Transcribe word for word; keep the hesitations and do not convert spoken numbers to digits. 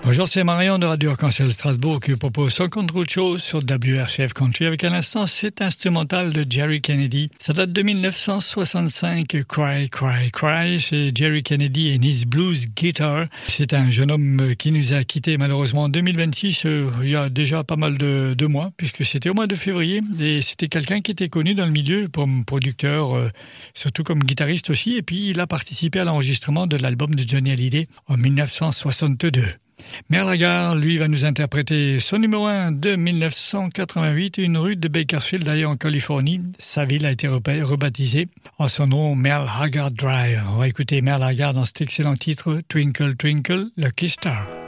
Bonjour, c'est Marion de Radio Arc-en-Ciel Strasbourg qui vous propose son contrôle show sur W R C F Country avec à l'instant cet instrumental de Jerry Kennedy. Ça date de dix-neuf cent soixante-cinq, Cry, Cry, Cry. C'est Jerry Kennedy and his Blues Guitar. C'est un jeune homme qui nous a quittés malheureusement en deux mille vingt-six, euh, il y a déjà pas mal de, de mois, puisque c'était au mois de février. Et c'était quelqu'un qui était connu dans le milieu comme producteur, euh, surtout comme guitariste aussi. Et puis il a participé à l'enregistrement de l'album de Johnny Hallyday en dix-neuf cent soixante-deux. Merle Haggard, lui, va nous interpréter son numéro un de dix-neuf cent quatre-vingt-huit, une rue de Bakersfield, d'ailleurs en Californie. Sa ville a été rebaptisée en son nom Merle Haggard Drive. On va écouter Merle Haggard dans cet excellent titre Twinkle Twinkle Lucky Star.